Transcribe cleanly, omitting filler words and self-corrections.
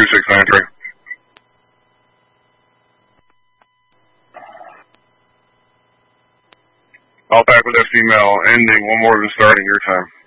2693. I'll back with that female ending one more than starting your time.